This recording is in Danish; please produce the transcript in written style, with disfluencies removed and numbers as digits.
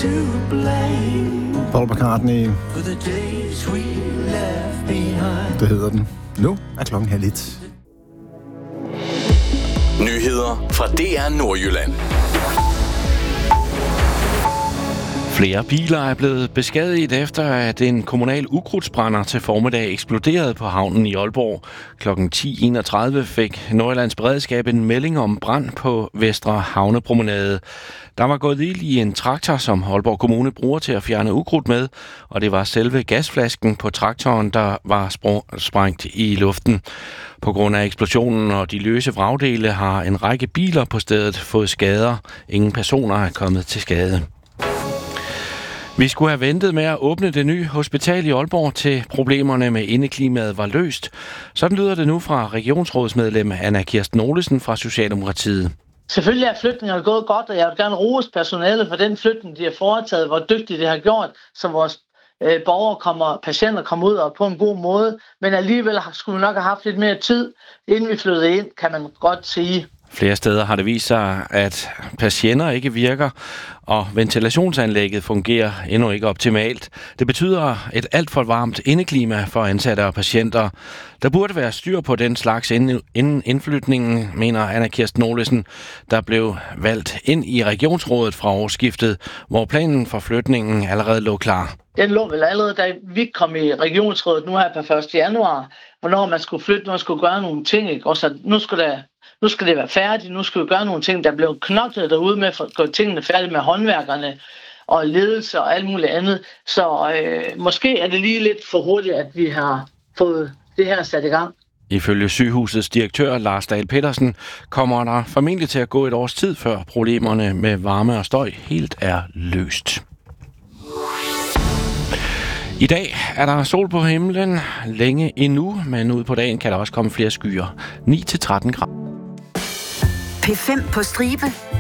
Paul McCartney. Det hedder den. Nu er klokken 1:30. Nyheder fra DR Nordjylland. Flere biler er blevet beskadiget efter, at en kommunal ukrudtsbrænder til formiddag eksploderede på havnen i Aalborg. Klokken 10:31 fik Nordjyllands Beredskab en melding om brand på Vestre Havnepromenade. Der var gået ild i en traktor, som Aalborg Kommune bruger til at fjerne ukrudt med, og det var selve gasflasken på traktoren, der var sprængt i luften. På grund af eksplosionen og de løse vragdele har en række biler på stedet fået skader. Ingen personer er kommet til skade. Vi skulle have ventet med at åbne det nye hospital i Aalborg, til problemerne med indeklimaet var løst. Sådan lyder det nu fra regionsrådsmedlem Anna Kirsten Olesen fra Socialdemokratiet. Selvfølgelig er flytningen gået godt, og jeg vil gerne rose personalet for den flytning, de har foretaget, hvor dygtigt det har gjort, så vores patienter kommer ud og på en god måde. Men alligevel skulle vi nok have haft lidt mere tid, inden vi flyttede ind, kan man godt sige. Flere steder har det vist sig, at patienter ikke virker, og ventilationsanlægget fungerer endnu ikke optimalt. Det betyder et alt for varmt indeklima for ansatte og patienter. Der burde være styr på den slags inden indflytningen, mener Anna Kirsten Olesen, der blev valgt ind i regionsrådet fra årsskiftet, hvor planen for flytningen allerede lå klar. Den lå vel allerede, da vi kom i regionsrådet nu her på 1. januar, hvornår man skulle flytte, når man skulle gøre nogle ting, ikke? Og så nu skal det være færdigt, nu skal vi gøre nogle ting, der blev knoklet derude med for at gøre tingene færdige med håndværkerne og ledelse og alt muligt andet. Så måske er det lige lidt for hurtigt, at vi har fået det her sat i gang. Ifølge sygehusets direktør Lars Dahl Petersen kommer der formentlig til at gå et års tid, før problemerne med varme og støj helt er løst. I dag er der sol på himlen længe endnu, men ud på dagen kan der også komme flere skyer. 9-13 grader. P5 på stribe.